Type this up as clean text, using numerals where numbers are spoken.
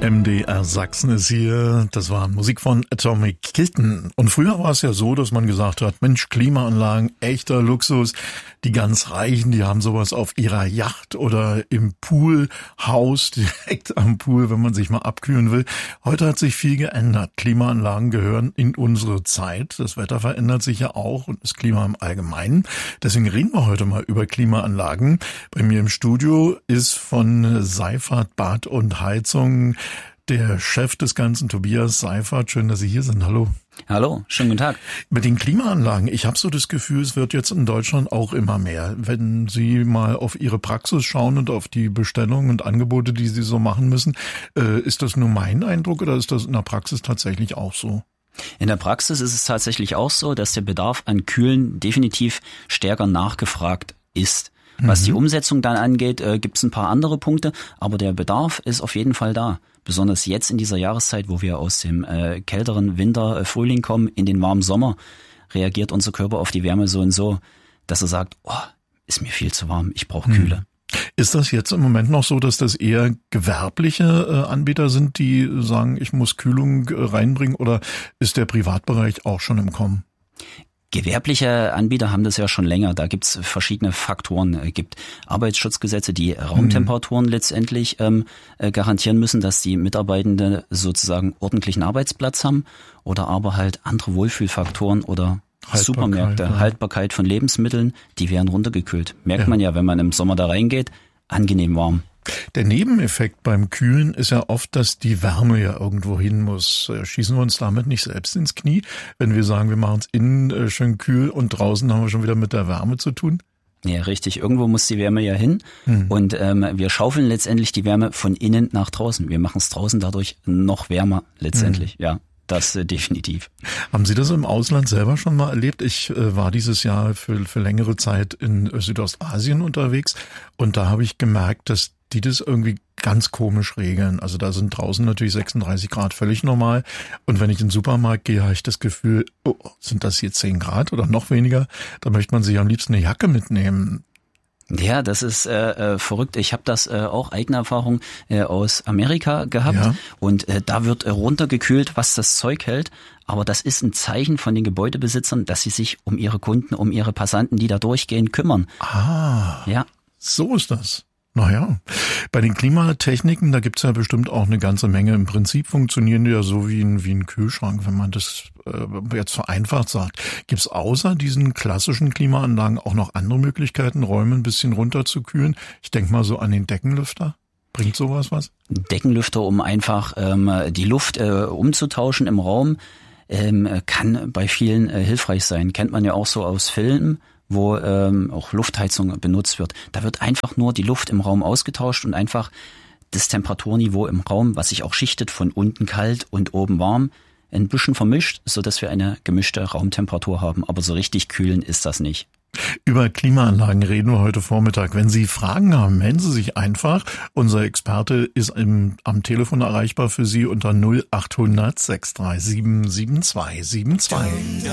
MDR Sachsen ist hier. Das war Musik von Atomic Kitten. Und früher war es ja so, dass man gesagt hat, Mensch, Klimaanlagen, echter Luxus. Die ganz Reichen, die haben sowas auf ihrer Yacht oder im Poolhaus, direkt am Pool, wenn man sich mal abkühlen will. Heute hat sich viel geändert. Klimaanlagen gehören in unsere Zeit. Das Wetter verändert sich ja auch und das Klima im Allgemeinen. Deswegen reden wir heute mal über Klimaanlagen. Bei mir im Studio ist von Seifert Bad und Heizung der Chef des Ganzen, Tobias Seifert. Schön, dass Sie hier sind. Hallo. Hallo, schönen guten Tag. Mit den Klimaanlagen, ich habe so das Gefühl, es wird jetzt in Deutschland auch immer mehr. Wenn Sie mal auf Ihre Praxis schauen und auf die Bestellungen und Angebote, die Sie so machen müssen, ist das nur mein Eindruck oder ist das in der Praxis tatsächlich auch so? In der Praxis ist es tatsächlich auch so, dass der Bedarf an Kühlen definitiv stärker nachgefragt ist. Was die Umsetzung dann angeht, gibt es ein paar andere Punkte, aber der Bedarf ist auf jeden Fall da. Besonders jetzt in dieser Jahreszeit, wo wir aus dem kälteren Winter, Frühling kommen, in den warmen Sommer, reagiert unser Körper auf die Wärme so und so, dass er sagt, oh, ist mir viel zu warm, ich brauche Kühle. Ist das jetzt im Moment noch so, dass das eher gewerbliche Anbieter sind, die sagen, ich muss Kühlung reinbringen, oder ist der Privatbereich auch schon im Kommen? Gewerbliche Anbieter haben das ja schon länger. Da gibt's verschiedene Faktoren. Gibt Arbeitsschutzgesetze, die Raumtemperaturen letztendlich garantieren müssen, dass die Mitarbeitenden sozusagen ordentlichen Arbeitsplatz haben, oder aber halt andere Wohlfühlfaktoren oder Supermärkte, Haltbarkeit von Lebensmitteln, die werden runtergekühlt. Merkt man ja, wenn man im Sommer da reingeht, angenehm warm. Der Nebeneffekt beim Kühlen ist ja oft, dass die Wärme ja irgendwo hin muss. Schießen wir uns damit nicht selbst ins Knie, wenn wir sagen, wir machen es innen schön kühl und draußen haben wir schon wieder mit der Wärme zu tun? Ja, richtig. Irgendwo muss die Wärme ja hin. Und wir schaufeln letztendlich die Wärme von innen nach draußen. Wir machen es draußen dadurch noch wärmer letztendlich, ja. Das definitiv. Haben Sie das im Ausland selber schon mal erlebt? Ich war dieses Jahr für längere Zeit in Südostasien unterwegs und da habe ich gemerkt, dass die das irgendwie ganz komisch regeln. Also da sind draußen natürlich 36 Grad völlig normal. Und wenn ich in den Supermarkt gehe, habe ich das Gefühl, oh, sind das hier 10 Grad oder noch weniger? Da möchte man sich am liebsten eine Jacke mitnehmen. Ja, das ist verrückt. Ich habe das auch eigene Erfahrung aus Amerika gehabt. Ja. Und da wird runtergekühlt, was das Zeug hält. Aber das ist ein Zeichen von den Gebäudebesitzern, dass sie sich um ihre Kunden, um ihre Passanten, die da durchgehen, kümmern. Ah, ja. So ist das. Naja, bei den Klimatechniken, da gibt's ja bestimmt auch eine ganze Menge. Im Prinzip funktionieren die ja so wie ein Kühlschrank, wenn man das jetzt vereinfacht sagt. Gibt's außer diesen klassischen Klimaanlagen auch noch andere Möglichkeiten, Räume ein bisschen runterzukühlen? Ich denke mal so an den Deckenlüfter. Bringt sowas was? Deckenlüfter, um einfach die Luft umzutauschen im Raum, kann bei vielen hilfreich sein. Kennt man ja auch so aus Filmen, wo auch Luftheizung benutzt wird. Da wird einfach nur die Luft im Raum ausgetauscht und einfach das Temperaturniveau im Raum, was sich auch schichtet, von unten kalt und oben warm, ein bisschen vermischt, sodass wir eine gemischte Raumtemperatur haben. Aber so richtig kühlen ist das nicht. Über Klimaanlagen reden wir heute Vormittag. Wenn Sie Fragen haben, melden Sie sich einfach. Unser Experte ist am Telefon erreichbar für Sie unter 0800 637 7272.